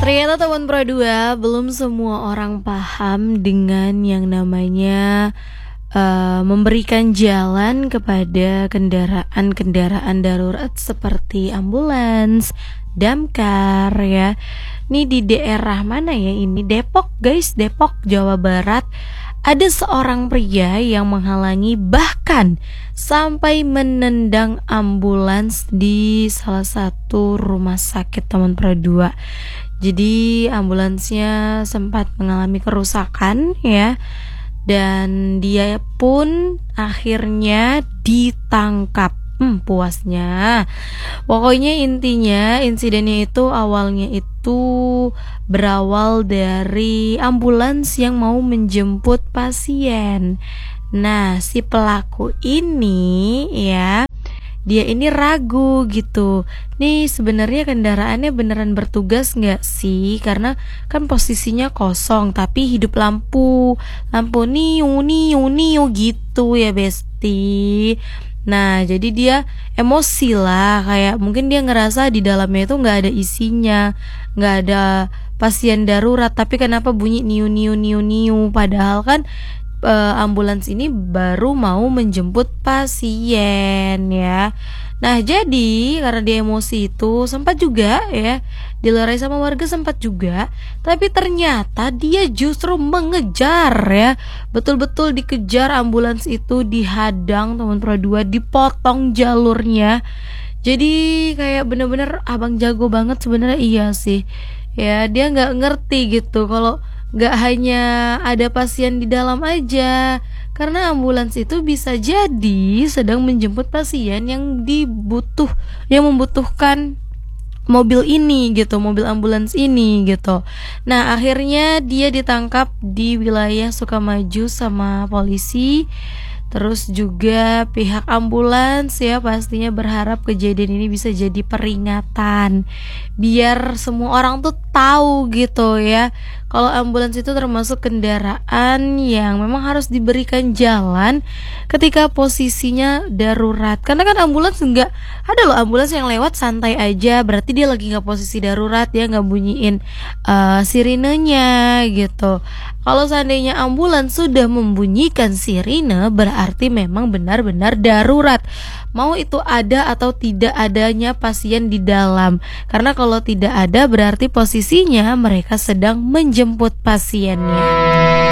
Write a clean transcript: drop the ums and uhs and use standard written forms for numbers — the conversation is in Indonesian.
Ternyata teman Pro 2 belum semua orang paham dengan yang namanya memberikan jalan kepada kendaraan-kendaraan darurat seperti ambulans, damkar ya. Ini di daerah mana ya ini? Depok guys, Depok, Jawa Barat. Ada seorang pria yang menghalangi bahkan sampai menendang ambulans di salah satu rumah sakit teman Pro 2. Jadi ambulansnya sempat mengalami kerusakan ya. Dan dia pun akhirnya ditangkap. Puasnya. Pokoknya intinya insidennya itu awalnya itu berawal dari ambulans yang mau menjemput pasien. Nah, si pelaku ini ya, dia ini ragu gitu. Nih sebenarnya kendaraannya beneran bertugas nggak sih? Karena kan posisinya kosong tapi hidup lampu niu gitu ya besti. Nah jadi dia emosi lah, kayak mungkin dia ngerasa di dalamnya itu nggak ada isinya, nggak ada pasien darurat. Tapi kenapa bunyi niu, padahal kan ambulans ini baru mau menjemput pasien ya. Nah jadi karena dia emosi itu sempat juga ya dilerai sama warga, sempat juga, tapi ternyata dia justru mengejar ya, betul-betul dikejar ambulans itu, dihadang teman Pro 2, dipotong jalurnya. Jadi kayak bener-bener abang jago banget sebenarnya. Iya sih ya, dia nggak ngerti gitu kalau nggak hanya ada pasien di dalam aja, karena ambulans itu bisa jadi sedang menjemput pasien yang membutuhkan mobil ini gitu, mobil ambulans ini gitu. Nah akhirnya dia ditangkap di wilayah Sukamaju sama polisi. Terus juga pihak ambulans ya pastinya berharap kejadian ini bisa jadi peringatan, biar semua orang tuh tahu gitu ya, kalau ambulans itu termasuk kendaraan yang memang harus diberikan jalan ketika posisinya darurat. Karena kan ambulans enggak ada loh ambulans yang lewat santai aja, berarti dia lagi nggak posisi darurat, dia nggak bunyiin sirenenya gitu. Kalau seandainya ambulans sudah membunyikan sirine, berarti memang benar-benar darurat, mau itu ada atau tidak adanya pasien di dalam. Karena kalau tidak ada berarti posisinya mereka sedang menjemput pasiennya.